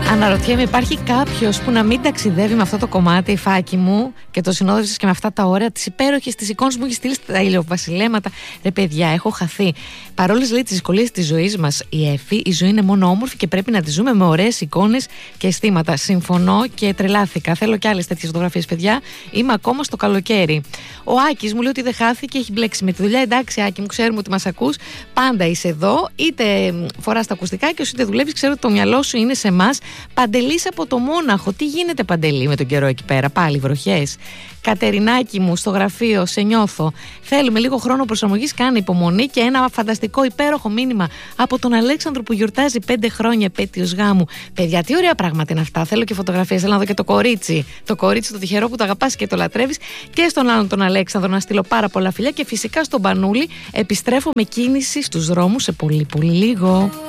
Αναρωτιέμαι, υπάρχει κάποιος που να μην ταξιδεύει με αυτό το κομμάτι, Φάκη μου, και το συνόδευσες και με αυτά τα ωραία, τις υπέροχες, τις εικόνες μου έχει στείλει τα ηλιοβασιλέματα. Ρε παιδιά, έχω χαθεί. Παρόλες, λέει, τις δυσκολίες της ζωής μας, η Εφη, η ζωή είναι μόνο όμορφη και πρέπει να τη ζούμε με ωραίες εικόνες και αισθήματα. Συμφωνώ και τρελάθηκα. Θέλω κι άλλες τέτοιες φωτογραφίες, παιδιά. Είμαι ακόμα στο καλοκαίρι. Ο Άκης μου λέει ότι δεν χάθηκε, έχει μπλέξει με τη δουλειά. Εντάξει, Άκη μου, ξέρουμε ότι μας ακούς. Πάντα είσαι εδώ, είτε φοράς τα ακουστικά και είτε δουλεύεις, ξέρω ότι το μυαλό σου είναι σε εμάς. Παντελής από το Μόναχο. Τι γίνεται, Παντελή, με τον καιρό εκεί πέρα? Πάλι βροχές. Κατερινάκη μου, στο γραφείο, σε νιώθω. Θέλουμε λίγο χρόνο προσαρμογής, κάνε υπομονή. Και ένα φανταστικό υπέροχο μήνυμα από τον Αλέξανδρο που γιορτάζει 5 χρόνια επέτειος γάμου. Παιδιά, τι ωραία πράγματα είναι αυτά. Θέλω και φωτογραφίες. Θέλω να δω και το κορίτσι. Το κορίτσι το τυχερό που το αγαπάς και το λατρεύεις. Και στον άλλον τον Αλέξανδρο να στείλω πάρα πολλά φιλιά. Και φυσικά στον Πανούλη επιστρέφω με κίνηση στους δρόμους σε πολύ πολύ λίγο.